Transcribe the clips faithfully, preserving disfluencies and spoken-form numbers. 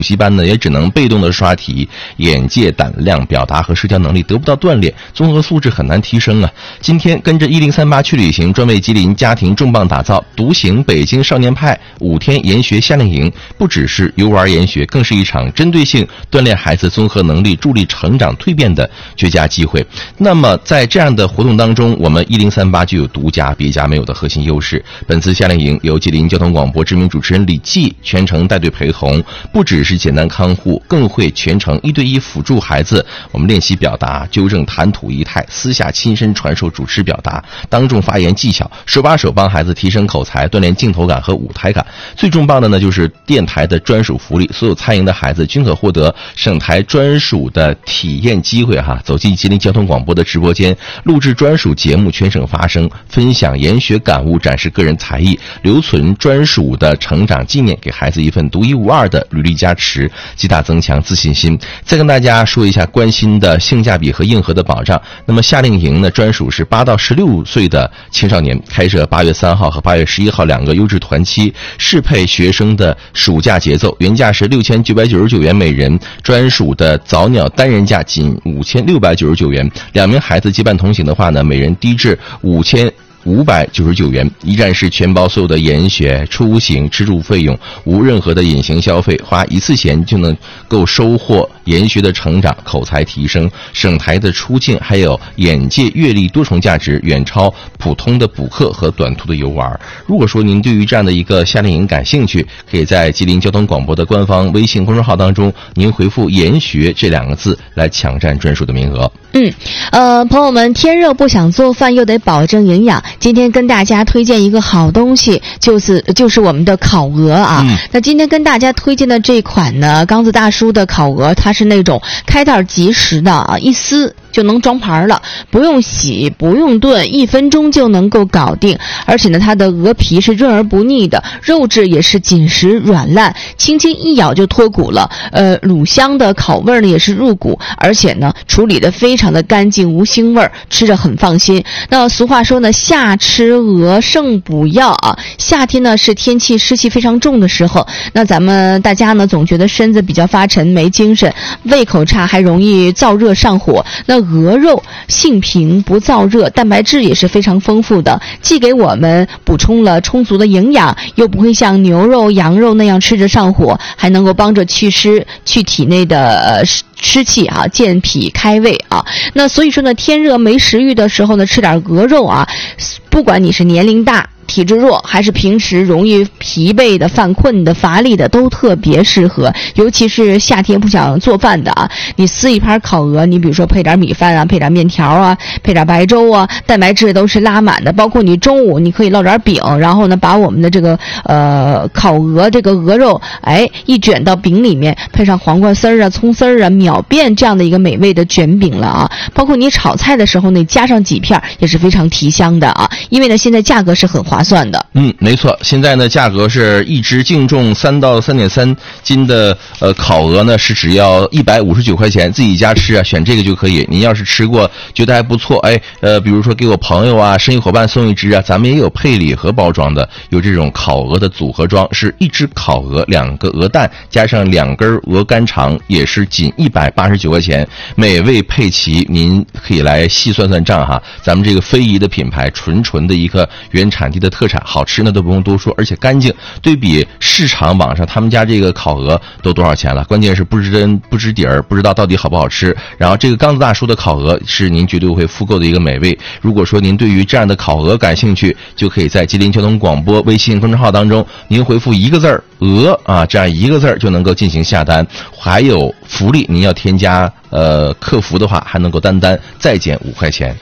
习班呢也只能被动的刷题，眼界、胆量、表达和社交能力得不到锻炼，综合素质很难提升啊。今天跟着一零三八去旅行，专为吉林家庭重磅打造独行北京少年派五天研学夏令营，不只是游玩研学，更是一场针对性锻炼孩子综合能力、助力成长蜕变的绝佳机会。那么在这样的活动当中，我们一零三八就有独家别家没有的核心优势。本次夏令营由吉林交通广播知名主持人李记全程带队陪同，不只是是简单看护，更会全程一对一辅助孩子我们练习表达，纠正谈吐仪态，私下亲身传授主持表达，当众发言技巧，手把手帮孩子提升口才，锻炼镜头感和舞台感。最重磅的呢，就是电台的专属福利，所有参营的孩子均可获得省台专属的体验机会哈，走进吉林交通广播的直播间，录制专属节目，全省发声，分享研学感悟，展示个人才艺，留存专属的成长纪念，给孩子一份独一无二的履历加持，极大增强自信心。再跟大家说一下关心的性价比和硬核的保障。那么夏令营呢，专属是八到十六岁的青少年，开设八月三号和八月十一号两个优质团期，适配学生的暑假节奏。原价是六千九百九十九元每人，专属的早鸟单人价仅五千六百九十九元。两名孩子结伴同行的话呢，每人低至五千五百九十九元，一站式全包所有的研学、出行、吃住费用，无任何的隐形消费，花一次钱就能够收获研学的成长、口才提升、省台的出境，还有眼界、阅历多重价值，远超普通的补课和短途的游玩。如果说您对于这样的一个夏令营感兴趣，可以在吉林交通广播的官方微信公众号当中，您回复研学这两个字来抢占专属的名额。 嗯，呃，朋友们，天热不想做饭又得保证营养，今天跟大家推荐一个好东西，就是就是我们的烤鹅啊。嗯、那今天跟大家推荐的这款呢，刚子大叔的烤鹅，它是那种开袋即食的啊，一撕就能装盘了，不用洗，不用炖，一分钟就能够搞定。而且呢，它的鹅皮是润而不腻的，肉质也是紧实软烂，轻轻一咬就脱骨了。呃，卤香的烤味呢也是入骨，而且呢处理的非常的干净，无腥味，吃着很放心。那俗话说呢，夏吃鹅胜补药啊。夏天呢是天气湿气非常重的时候，那咱们大家呢总觉得身子比较发沉，没精神，胃口差，还容易燥热上火。那鹅肉性平不燥热，蛋白质也是非常丰富的，既给我们补充了充足的营养，又不会像牛肉、羊肉那样吃着上火，还能够帮着祛湿，去体内的呃湿气啊，健脾开胃啊。那所以说呢，天热没食欲的时候呢，吃点鹅肉啊，不管你是年龄大、体质弱，还是平时容易疲惫的、犯困的、乏力的，都特别适合。尤其是夏天不想做饭的啊，你撕一盘烤鹅，你比如说配点米饭啊，配点面条啊，配点白粥啊，蛋白质都是拉满的。包括你中午你可以烙点饼，然后呢把我们的这个呃烤鹅这个鹅肉，哎一卷到饼里面，配上黄瓜丝儿啊、葱丝儿啊，秒变这样的一个美味的卷饼了啊。包括你炒菜的时候呢，加上几片也是非常提香的啊。因为呢现在价格是很划算的。 嗯，没错，现在呢价格是一只净重三到三点三斤的呃烤鹅呢是只要一百五十九块钱，自己家吃啊，选这个就可以。您要是吃过觉得还不错，哎呃比如说给我朋友啊、生意伙伴送一只啊，咱们也有配礼盒包装的，有这种烤鹅的组合装，是一只烤鹅、两个鹅蛋加上两根鹅肝肠，也是仅一百八十九块钱，美味配齐。您可以来细算算账哈，咱们这个非遗的品牌，纯纯的一个原产地的特产，好吃呢都不用多说，而且干净。对比市场网上他们家这个烤鹅都多少钱了？关键是不知真不知底儿，不知道到底好不好吃。然后这个刚子大叔的烤鹅是您绝对会复购的一个美味。如果说您对于这样的烤鹅感兴趣，就可以在吉林交通广播微信公众号当中，您回复一个字儿鹅啊，这样一个字儿就能够进行下单。还有福利，您要添加呃客服的话，还能够单单再减五块钱。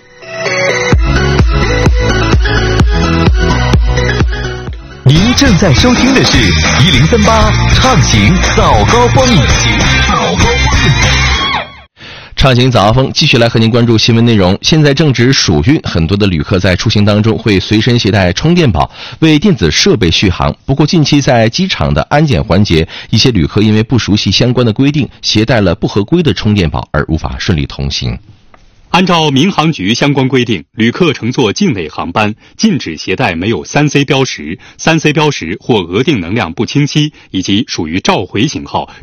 您正在收听的是一零三八畅行早高峰。 畅行早高峰，继续来和您关注新闻内容。现在正值暑运，很多的旅客在出行当中会随身携带充电宝，为电子设备续航。不过近期在机场的安检环节，一些旅客因为不熟悉相关的规定，携带了不合规的充电宝而无法顺利通行。 按照民航局相关规定，旅客乘坐境内航班禁止携带没有 三 C 标识、三 C 标识或额定能量不清晰以及属于召回型号